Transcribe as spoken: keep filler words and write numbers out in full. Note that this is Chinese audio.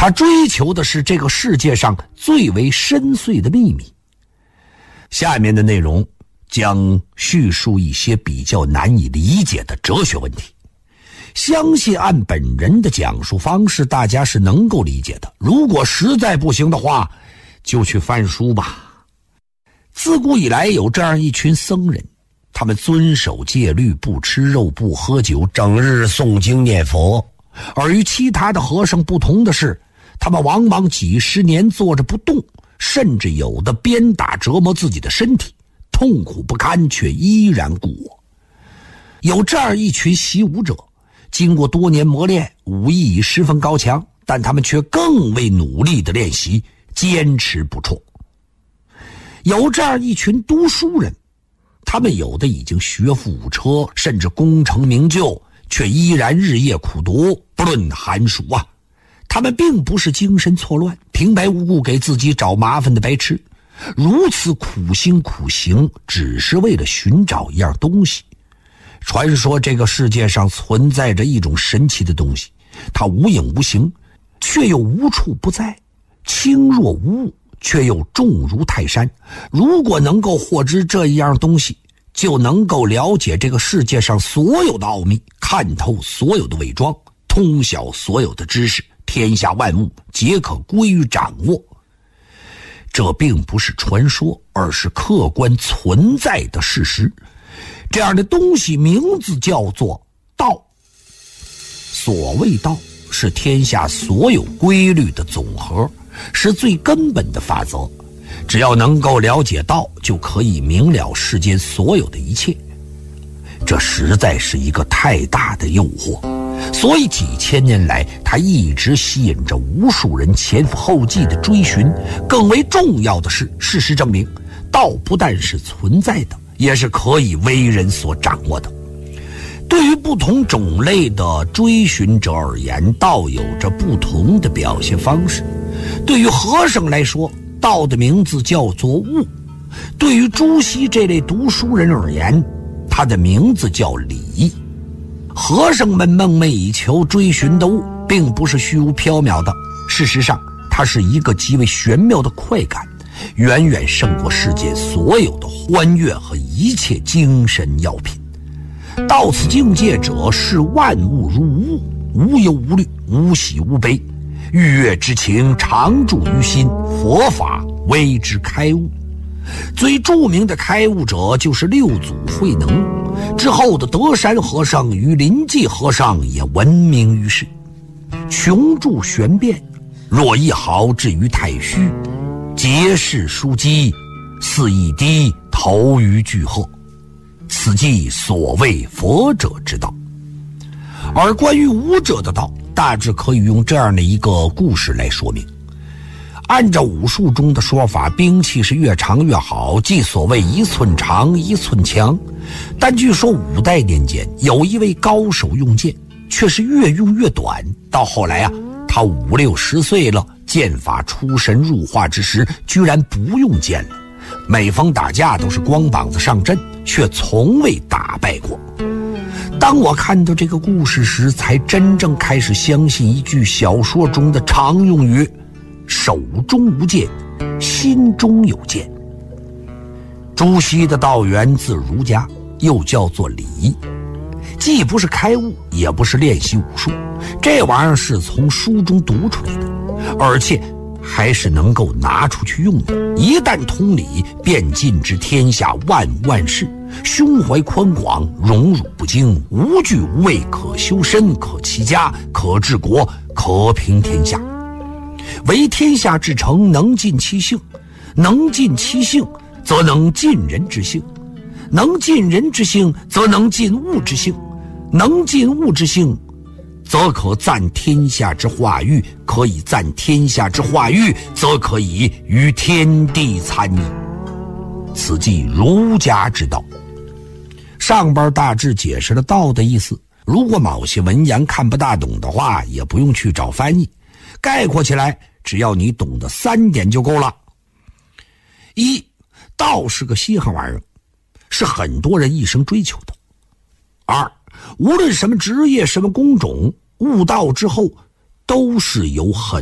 他追求的是这个世界上最为深邃的秘密。下面的内容将叙述一些比较难以理解的哲学问题，相信按本人的讲述方式大家是能够理解的，如果实在不行的话就去翻书吧。自古以来有这样一群僧人，他们遵守戒律，不吃肉不喝酒，整日诵经念佛。而与其他的和尚不同的是，他们往往几十年坐着不动，甚至有的鞭打折磨自己的身体，痛苦不堪，却依然故我。有这样一群习武者，经过多年磨练，武艺已十分高强，但他们却更为努力的练习，坚持不辍。有这样一群读书人，他们有的已经学富五车，甚至功成名就，却依然日夜苦读，不论寒暑啊。他们并不是精神错乱，平白无故给自己找麻烦的白痴，如此苦心苦行，只是为了寻找一样东西。传说这个世界上存在着一种神奇的东西，它无影无形，却又无处不在，轻若无物，却又重如泰山。如果能够获知这一样东西，就能够了解这个世界上所有的奥秘，看透所有的伪装，通晓所有的知识，天下万物皆可归于掌握。这并不是传说，而是客观存在的事实。这样的东西名字叫做道。所谓道，是天下所有规律的总和，是最根本的法则。只要能够了解道，就可以明了世间所有的一切。这实在是一个太大的诱惑，所以几千年来它一直吸引着无数人前赴后继的追寻。更为重要的是，事实证明道不但是存在的，也是可以为人所掌握的。对于不同种类的追寻者而言，道有着不同的表现方式。对于和尚来说，道的名字叫做悟；对于朱熹这类读书人而言，他的名字叫理。和尚们梦寐以求追寻的悟，并不是虚无缥缈的，事实上它是一个极为玄妙的快感，远远胜过世界所有的欢悦和一切精神药品。到此境界者，视万物如无物，无忧无虑，无喜无悲，愉悦之情常驻于心，佛法为之开悟。最著名的开悟者就是六祖慧能，之后的德山和尚与临济和尚也闻名于世。穷著玄变，若一毫至于太虚，结世枢机，似一滴投于巨壑，此即所谓佛者之道。而关于武者的道，大致可以用这样的一个故事来说明。按照武术中的说法，兵器是越长越好，即所谓一寸长一寸强。但据说五代年间有一位高手用剑，却是越用越短，到后来啊，他五六十岁了，剑法出神入化之时，居然不用剑了。每逢打架都是光膀子上阵，却从未打败过。当我看到这个故事时，才真正开始相信一句小说中的常用语：手中无剑，心中有剑。朱熹的道源自儒家，又叫做礼，既不是开悟，也不是练习武术，这玩意儿是从书中读出来的，而且还是能够拿出去用的。一旦通理，便尽知天下万物万事，胸怀宽广，荣辱不惊，无惧无畏，可修身，可齐家，可治国，可平天下。为天下之成，能尽其性，能尽其性，则能尽人之性，能尽人之性，则能尽物之性，能尽物之性，则可赞天下之化育，可以赞天下之化育，则可以与天地参议。此即儒家之道。上边大致解释了道的意思，如果某些文言看不大懂的话，也不用去找翻译，概括起来，只要你懂得三点就够了。一，道是个稀罕玩意儿，是很多人一生追求的。二，无论什么职业什么工种，悟道之后都是有很